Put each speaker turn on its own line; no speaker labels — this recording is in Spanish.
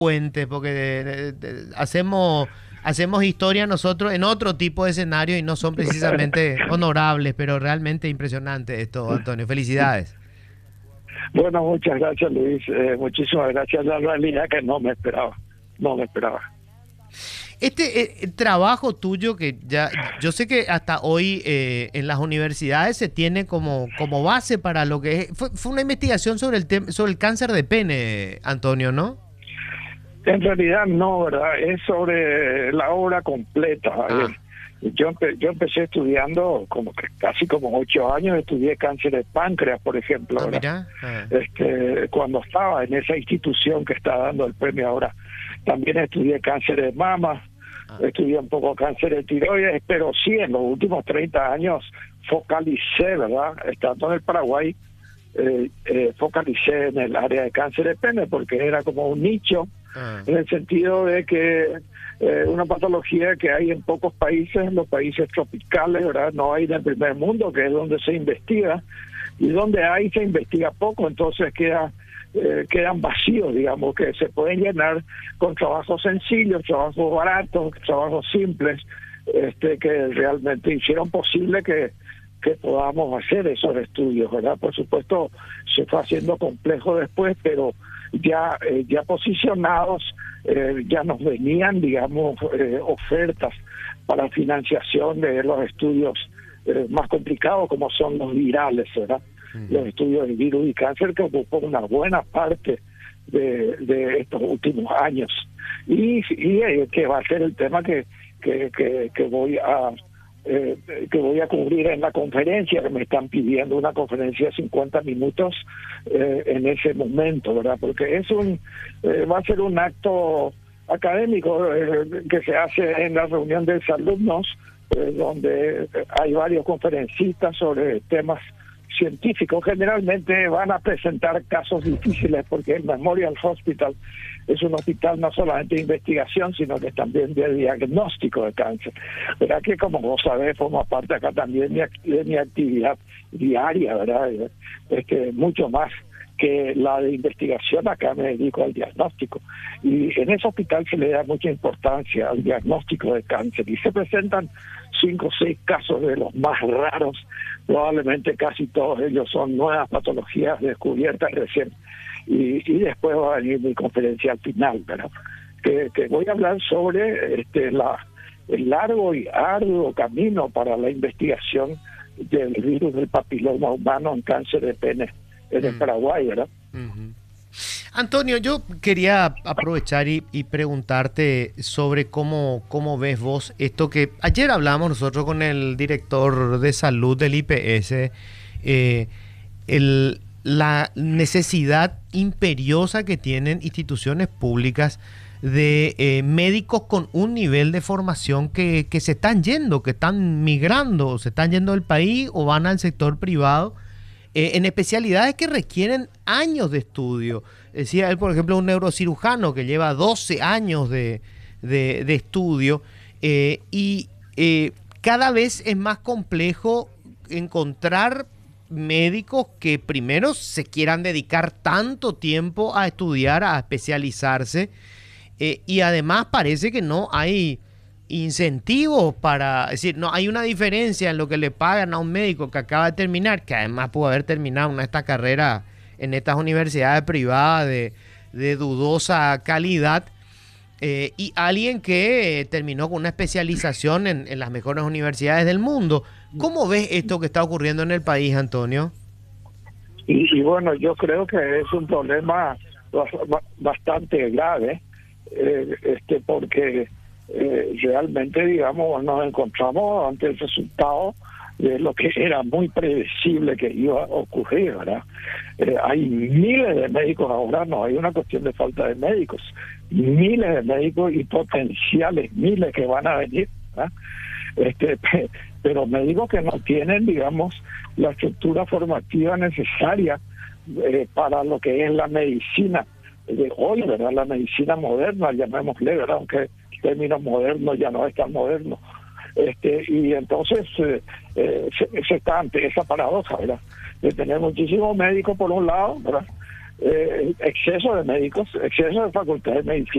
puentes, porque hacemos historia nosotros en otro tipo de escenario y no son precisamente honorables, pero realmente impresionante esto, Antonio. Felicidades.
Bueno, muchas gracias, Luis. Muchísimas gracias. La realidad que no me esperaba. No me esperaba.
El trabajo tuyo que ya, yo sé que hasta hoy en las universidades se tiene como base para lo que es, fue una investigación sobre el sobre el cáncer de pene, Antonio, ¿no?
En realidad no, ¿verdad? Es sobre la obra completa.
Ah,
Yo empecé estudiando como que casi como 8 años, estudié cáncer de páncreas, por ejemplo, ¿verdad?
mira. Ah,
Cuando estaba en esa institución que está dando el premio ahora, también estudié cáncer de mama,
ah,
estudié un poco cáncer de tiroides, pero sí en los últimos 30 años focalicé, ¿verdad? Estando en el Paraguay, focalicé en el área de cáncer de pene porque era como un nicho,
ah.
en el sentido de que una patología que hay en pocos países, en los países tropicales, ¿verdad? No hay en el primer mundo, que es donde se investiga, y donde hay se investiga poco, entonces quedan vacíos, digamos, que se pueden llenar con trabajos sencillos, trabajos baratos, trabajos simples, que realmente hicieron posible que podamos hacer esos estudios, ¿verdad? Por supuesto, se fue haciendo complejo después, pero ya posicionados, ya nos venían, digamos, ofertas para financiación de los estudios más complicados, como son los virales, ¿verdad? Los estudios de virus y cáncer, que ocupó una buena parte de estos últimos años. Y que va a ser el tema que voy a cubrir en la conferencia, que me están pidiendo una conferencia de 50 minutos en ese momento, ¿verdad? Porque va a ser un acto académico que se hace en la reunión de exalumnos, donde hay varios conferencistas sobre temas científicos. Generalmente van a presentar casos difíciles porque el Memorial Hospital es un hospital no solamente de investigación, sino que también de diagnóstico de cáncer. ¿Verdad? Que como vos sabés, forma parte acá también de mi actividad diaria, ¿verdad? Mucho más que la de investigación, acá me dedico al diagnóstico. Y en ese hospital se le da mucha importancia al diagnóstico de cáncer y se presentan 5 o 6 casos de los más raros. Probablemente casi todos ellos son nuevas patologías descubiertas recién. Y después va a venir mi conferencia al final, ¿verdad? Que voy a hablar sobre el largo y arduo camino para la investigación del virus del papiloma humano en cáncer de pene en el Paraguay, ¿verdad?
Ujú. Antonio, yo quería aprovechar y preguntarte sobre cómo ves vos esto que ayer hablamos nosotros con el director de salud del IPS, la necesidad imperiosa que tienen instituciones públicas de médicos con un nivel de formación que se están yendo, que están migrando, se están yendo del país o van al sector privado en especialidades que requieren años de estudio. Decía él, por ejemplo, un neurocirujano que lleva 12 años de estudio cada vez es más complejo encontrar médicos que primero se quieran dedicar tanto tiempo a estudiar, a especializarse, y además parece que no hay incentivos para, es decir, no hay una diferencia en lo que le pagan a un médico que acaba de terminar, que además pudo haber terminado esta carrera en estas universidades privadas de dudosa calidad, y alguien que terminó con una especialización en las mejores universidades del mundo. ¿Cómo ves esto que está ocurriendo en el país, Antonio?
Y bueno, yo creo que es un problema bastante grave, porque realmente, digamos, nos encontramos ante el resultado de lo que era muy predecible que iba a ocurrir, ¿verdad? Hay miles de médicos ahora, no hay una cuestión de falta de médicos, miles de médicos y potenciales miles que van a venir, ¿verdad? Pero médicos que no tienen, digamos, la estructura formativa necesaria para lo que es la medicina de hoy, ¿verdad? La medicina moderna, llamémosle, ¿verdad? Aunque el término moderno ya no es tan moderno. Y entonces se está ante esa paradoja, ¿verdad? De tener muchísimos médicos por un lado, ¿verdad? exceso de médicos, exceso de facultades de medicina.